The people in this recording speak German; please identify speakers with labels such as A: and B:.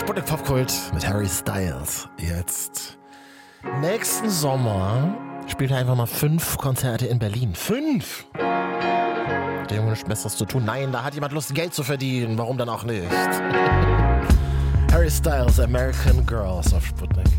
A: Sputnik Popkult mit Harry Styles. Jetzt. Nächsten Sommer spielt er einfach mal 5 Konzerte in Berlin. 5! Dem nichts Besseres zu tun. Nein, da hat jemand Lust, Geld zu verdienen. Warum dann auch nicht? Harry Styles, American Girls auf Sputnik.